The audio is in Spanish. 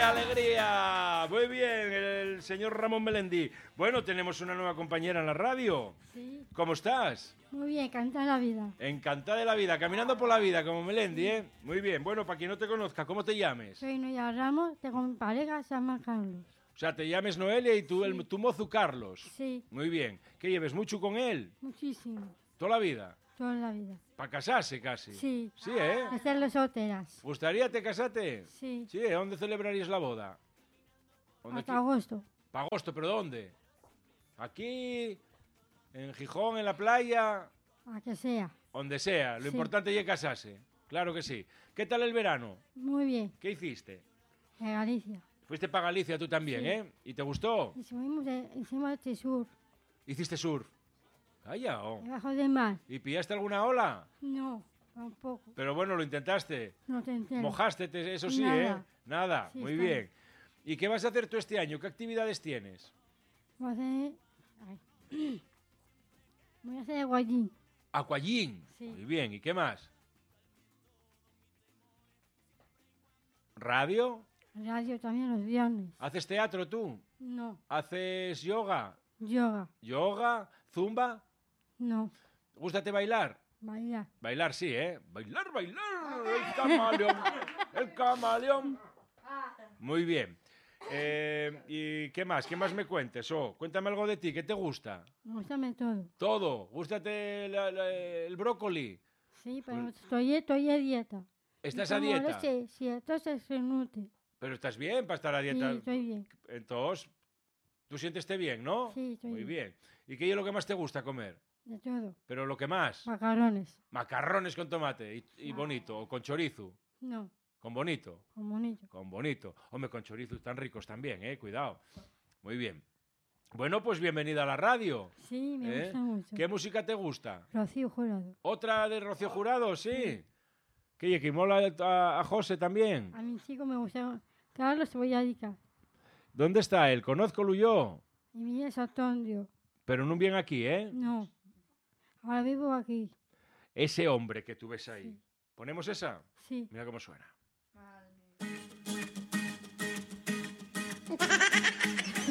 alegría! Muy bien, el señor Ramón Melendi. Bueno, tenemos una nueva compañera en la radio. Sí. ¿Cómo estás? Muy bien, canta la vida. Encantada de la vida, caminando por la vida como Melendi, ¿eh? Muy bien. Bueno, para quien no te conozca, ¿cómo te llames? Soy Noelia Ramos, tengo mi pareja, se llama Carlos. O sea, te llames Noelia y tú, Sí. tu mozo Carlos. Sí, Muy bien. ¿Qué lleves mucho con él? muchísimo, ¿Toda la vida? toda la vida. ¿Para casarse casi? Sí. Sí, ¿eh? Hacerlo solteras. ¿Gustaría te casarte? Sí. Sí, ¿eh? ¿Dónde celebrarías la boda? Hasta agosto. ¿Para agosto? ¿Pero dónde? ¿Aquí? ¿En Gijón? ¿En la playa? A que sea. Donde sea. Lo Sí. importante es casarse. Claro que sí. ¿Qué tal el verano? Muy bien. ¿Qué hiciste? En Galicia. Fuiste para Galicia tú también, Sí. ¿eh? ¿Y te gustó? Hicimos de sur, ¿Hiciste surf? Calla, oh. debajo del mar. ¿Y pillaste alguna ola? No, tampoco. Pero bueno, lo intentaste. No te entero. Mojaste, eso sí, Nada. ¿eh? Nada. Sí, Muy está bien. ¿Y qué vas a hacer tú este año? ¿Qué actividades tienes? Voy a hacer... Ay. Voy a hacer guayín. Aquagym. Sí. Muy bien. ¿Y qué más? ¿Radio? Radio también los viernes. ¿Haces teatro tú? No. ¿Haces yoga? Yoga. ¿Yoga? ¿Zumba? No. ¿Gústate bailar? Bailar. Bailar sí, ¿eh? Bailar, bailar. El camaleón. El camaleón. Muy bien. ¿Y qué más? ¿Qué más me cuentes? Cuéntame algo de ti. ¿Qué te gusta? Gústame todo. Todo. ¿Gústate el brócoli? Sí, pero estoy a dieta. ¿Estás Y a como dieta? Sí, entonces se nutre. Pero estás bien para estar a Sí, dieta. estoy bien. Entonces, tú siéntete bien, ¿no? Sí, estoy Muy bien. bien. ¿Y qué es lo que más te gusta comer? De todo. Pero lo que más. Macarrones. Macarrones con tomate y bonito. O con chorizo. No, Con bonito. con bonito. Con bonito. Hombre, con chorizos tan ricos también, cuidado. Muy bien. Bueno, pues bienvenida a la radio. Sí, me ¿Eh? gusta mucho. ¿Qué música te gusta? Rocío Jurado. ¿Otra de Rocío Jurado? Sí. ¿Que mola a José también? A mi chico me gusta. Carlos se voy a dedicar. ¿Dónde está él? Conozco yo. Y mi es Antonio. Pero no viene aquí, ¿eh? No. Ahora vivo aquí. Ese hombre que tú ves ahí. Sí. ¿Ponemos esa? Sí. Mira cómo suena.